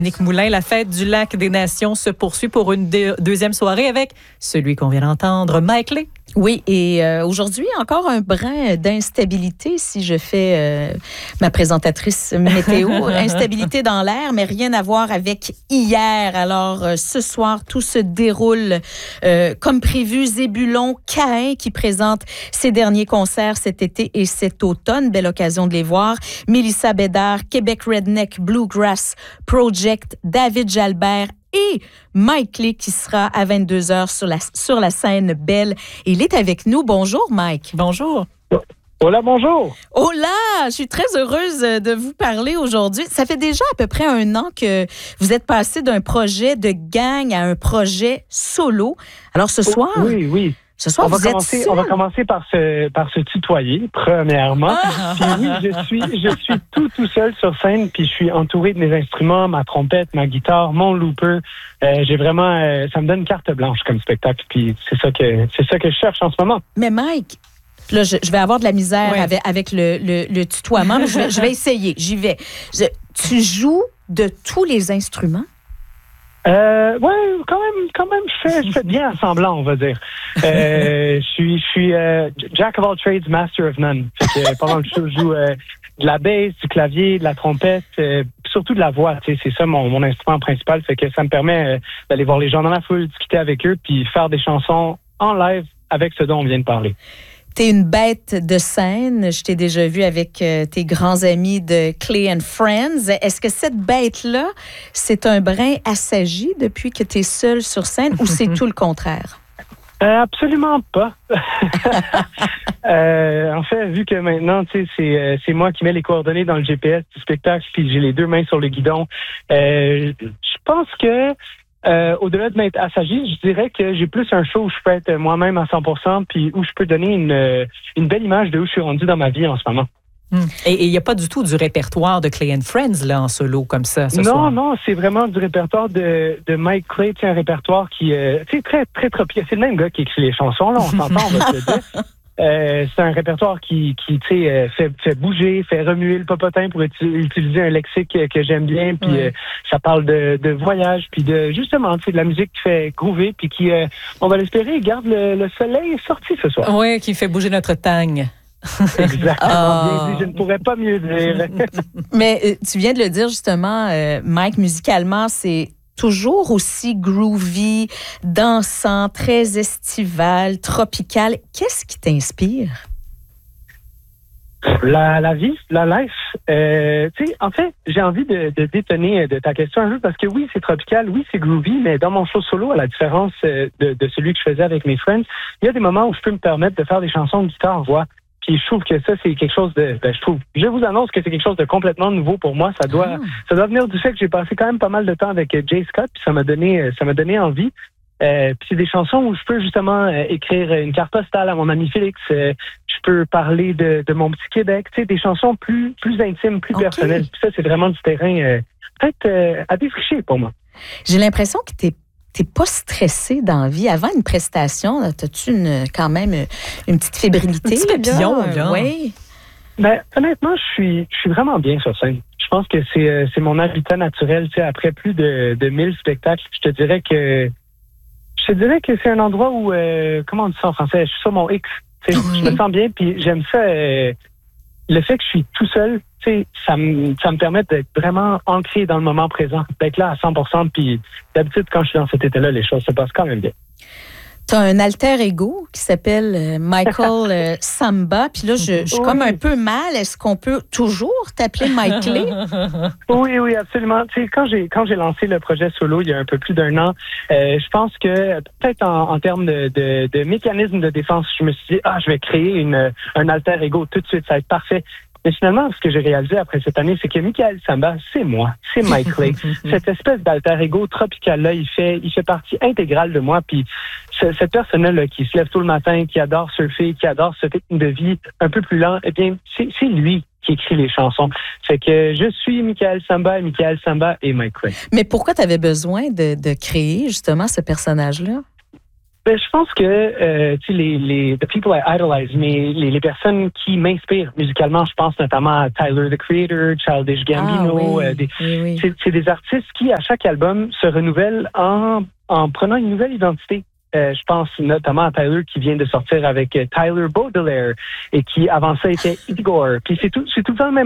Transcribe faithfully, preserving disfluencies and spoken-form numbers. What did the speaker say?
Nick Moulin, la fête du Lac des Nations se poursuit pour une deux- deuxième soirée avec celui qu'on vient d'entendre, Mike Lay. Oui, et euh, aujourd'hui, encore un brin d'instabilité si je fais euh, ma présentatrice météo. Instabilité dans l'air, mais rien à voir avec hier. Alors, euh, ce soir, tout se déroule euh, comme prévu. Zébulon Caïn qui présente ses derniers concerts cet été et cet automne. Belle occasion de les voir. Mélissa Bédard, Québec Redneck Bluegrass Project, David Jalbert et Mike Lay qui sera à vingt-deux heures sur la, sur la scène Belle. Et il est avec nous. Bonjour, Mike. Bonjour. Hola, bonjour. Hola, je suis très heureuse de vous parler aujourd'hui. Ça fait déjà à peu près un an que vous êtes passé d'un projet de gang à un projet solo. Alors ce soir... Oui, oui. Ce soir, on va vous êtes commencer, seul. on va commencer par se, par se tutoyer, premièrement. Ah! Puis oui, je suis, je suis tout, tout seul sur scène, puis je suis entouré de mes instruments, ma trompette, ma guitare, mon looper. Euh, j'ai vraiment, euh, ça me donne une carte blanche comme spectacle, puis c'est ça que, c'est ça que je cherche en ce moment. Mais Mike, là, je, je vais avoir de la misère Ouais. avec, avec le, le, le tutoiement, mais je vais, je vais essayer. J'y vais. Je- tu joues de tous les instruments? Euh, ouais, quand même, quand même, je fais, je fais bien semblant, on va dire. Euh, je suis, je suis euh, Jack of all trades, master of none. Fait que pendant le show, je joue euh, de la bass, du clavier, de la trompette, euh, puis surtout de la voix. Tu sais, c'est ça mon, mon instrument principal. Fait que ça me permet euh, d'aller voir les gens dans la foule, discuter avec eux, puis faire des chansons en live avec ce dont on vient de parler. T'es une bête de scène. Je t'ai déjà vu avec euh, tes grands amis de Clay and Friends. Est-ce que cette bête-là, c'est un brin assagi depuis que t'es seul sur scène ou c'est tout le contraire? Euh, absolument pas. euh, en fait, vu que maintenant, tu sais, c'est, euh, c'est moi qui mets les coordonnées dans le G P S du spectacle, puis j'ai les deux mains sur le guidon. Euh, je pense que euh, au-delà de m'être assagi, je dirais que j'ai plus un show où je peux être moi-même à cent pour cent, puis où je peux donner une, une belle image de où je suis rendu dans ma vie en ce moment. Hum. Et il n'y a pas du tout du répertoire de Clay and Friends là, en solo comme ça ce non, soir. non, c'est vraiment du répertoire de, de Mike Clay, tu sais, un répertoire qui, euh, tu sais, très, très tropical. C'est le même gars qui écrit les chansons, là, on s'entend, on va se le dire. Euh, c'est un répertoire qui, qui tu sais, euh, fait, fait bouger, fait remuer le popotin pour uti- utiliser un lexique euh, que j'aime bien, puis Ouais. euh, ça parle de, de voyage, puis de, justement, tu sais, de la musique qui fait groover, puis qui, euh, on va l'espérer, garde le, le soleil sorti ce soir. Oui, qui fait bouger notre tang. Exactement, Oh. bien dit, je ne pourrais pas mieux dire. Mais euh, tu viens de le dire justement, euh, Mike, musicalement, c'est toujours aussi groovy, dansant, très estival, tropical. Qu'est-ce qui t'inspire? La, la vie, la life. Euh, tu sais, en fait, j'ai envie de, de détonner de ta question un peu parce que oui, c'est tropical, oui, c'est groovy, mais dans mon show solo, à la différence euh, de, de celui que je faisais avec mes friends, il y a des moments où je peux me permettre de faire des chansons de guitare-voix. Puis je trouve que ça, c'est quelque chose de... Ben, je trouve... Je vous annonce que c'est quelque chose de complètement nouveau pour moi. Ça doit, Ah. ça doit venir du fait que j'ai passé quand même pas mal de temps avec euh, Jay Scott, puis ça m'a donné, euh, ça m'a donné envie. Euh, puis c'est des chansons où je peux justement euh, écrire une carte postale à mon ami Félix. Euh, je peux parler de, de mon petit Québec. Tu sais, des chansons plus, plus intimes, plus Ok. personnelles. Puis ça, c'est vraiment du terrain euh, peut-être euh, à défricher pour moi. J'ai l'impression que t'es T'es pas stressé dans la vie. Avant une prestation, là, t'as-tu une, quand même une petite fébrilité? Un petit papillon, là. Oui. Ben, honnêtement, je suis, je suis vraiment bien sur scène. Je pense que c'est, euh, c'est mon habitat naturel. Tu sais, après plus de, de mille spectacles, je te dirais que je te dirais que c'est un endroit où, euh, comment on dit ça en français? Je suis sur mon X. Tu sais, je me sens bien, puis j'aime ça. euh, le fait que je suis tout seul, tu sais, ça me, ça me permet d'être vraiment ancré dans le moment présent, d'être là à cent pour cent. Puis d'habitude, quand je suis dans cet état-là, les choses se passent quand même bien. T'as un alter ego qui s'appelle euh, Michael euh, Samba. Puis là, je, je suis Oui. comme un peu mal. Est-ce qu'on peut toujours t'appeler Mike Lay? Oui, oui, absolument. Tu sais, quand j'ai quand j'ai lancé le projet solo il y a un peu plus d'un an, euh, je pense que peut-être en, en termes de, de, de mécanisme de défense, je me suis dit ah, je vais créer une un alter ego tout de suite, ça va être parfait. Mais finalement, ce que j'ai réalisé après cette année, c'est que Michael Samba, c'est moi, c'est Mike Lay. Cette espèce d'alter ego tropical-là, il fait, il fait partie intégrale de moi. Puis ce- cette personne-là qui se lève tôt le matin, qui adore surfer, qui adore ce rythme de vie un peu plus lent, eh bien, c'est, c'est lui qui écrit les chansons. Fait que je suis Michael Samba, Michael Samba et Mike Lay. Mais pourquoi t'avais besoin de, de créer justement ce personnage-là? Ben, je pense que euh, tu sais, les, les the people I idolize, mais les, les personnes qui m'inspirent musicalement, je pense notamment à Tyler the Creator, Childish Gambino. Ah, oui, euh, des, oui, oui. C'est, c'est des artistes qui, à chaque album, se renouvellent en, en prenant une nouvelle identité. Euh, je pense notamment à Tyler qui vient de sortir avec euh, Tyler Baudelaire et qui avant ça était Igor. Puis c'est tout, c'est tout le temps le même